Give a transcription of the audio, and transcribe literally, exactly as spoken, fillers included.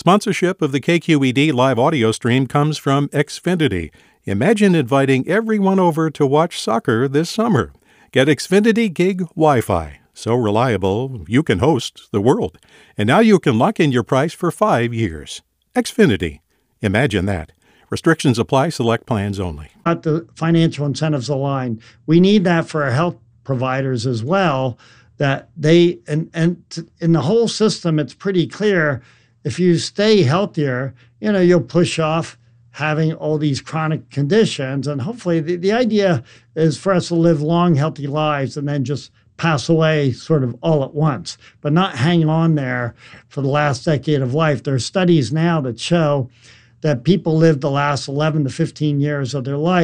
Sponsorship of the K Q E D live audio stream comes from Xfinity. Imagine inviting everyone over to watch soccer this summer. Get Xfinity Gig Wi-Fi. So reliable, you can host the world. And now you can lock in your price for five years. Xfinity. Imagine that. Restrictions apply. Select plans only. Not the financial incentives align. We need that for our health providers as well, that they, and, and t- in the whole system, it's pretty clear. If you stay healthier, you know, you'll push off having all these chronic conditions. And hopefully the, the idea is for us to live long, healthy lives and then just pass away sort of all at once, but not hang on there for the last decade of life. There are studies now that show that people live the last eleven to fifteen years of their life